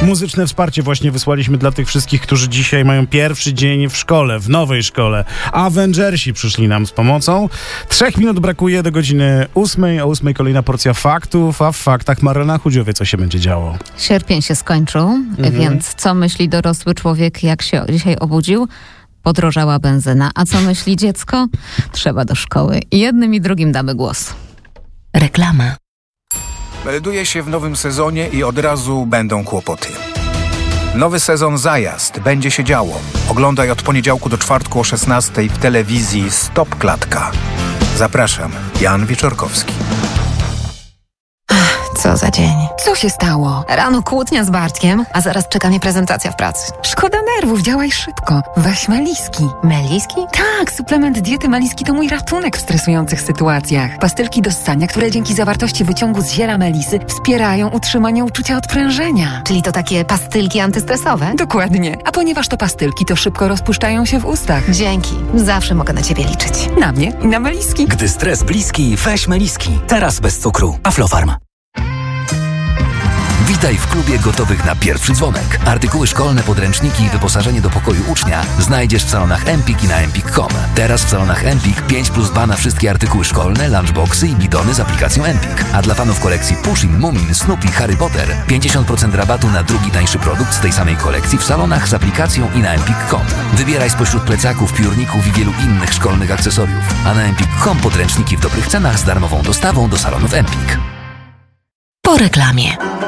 Muzyczne wsparcie właśnie wysłaliśmy dla tych wszystkich, którzy dzisiaj mają pierwszy dzień w szkole, w nowej szkole. Avengersi przyszli nam z pomocą. 3 minut brakuje do godziny 8. O 8 kolejna porcja faktów, a w faktach Marlena Chudzio wie, co się będzie działo. Sierpień się skończył, więc co myśli dorosły człowiek, jak się dzisiaj obudził? Podrożała benzyna. A co myśli dziecko? Trzeba do szkoły. Jednym i drugim damy głos. Reklama. Melduje się w nowym sezonie i od razu będą kłopoty. Nowy sezon Zajazd. Będzie się działo. Oglądaj od poniedziałku do czwartku o 16:00 w telewizji Stop Klatka. Zapraszam, Jan Wieczorkowski. Co za dzień. Co się stało? Rano kłótnia z Bartkiem, a zaraz czeka mnie prezentacja w pracy. Szkoda nerwów, działaj szybko. Weź Meliski. Meliski? Tak, suplement diety Meliski to mój ratunek w stresujących sytuacjach. Pastylki do ssania, które dzięki zawartości wyciągu z ziela melisy wspierają utrzymanie uczucia odprężenia. Czyli to takie pastylki antystresowe? Dokładnie. A ponieważ to pastylki, to szybko rozpuszczają się w ustach. Dzięki. Zawsze mogę na ciebie liczyć. Na mnie i na Meliski. Gdy stres bliski, weź Meliski. Teraz bez cukru. Aflofarm. Witaj w klubie gotowych na pierwszy dzwonek. Artykuły szkolne, podręczniki i wyposażenie do pokoju ucznia znajdziesz w salonach Empik i na empik.com. Teraz w salonach Empik 5+2 na wszystkie artykuły szkolne, lunchboxy i bidony z aplikacją Empik. A dla fanów kolekcji Pushing, Moomin, Snoopy, Harry Potter 50% rabatu na drugi tańszy produkt z tej samej kolekcji w salonach z aplikacją i na empik.com. Wybieraj spośród plecaków, piórników i wielu innych szkolnych akcesoriów. A na empik.com podręczniki w dobrych cenach z darmową dostawą do salonów Empik. Po reklamie.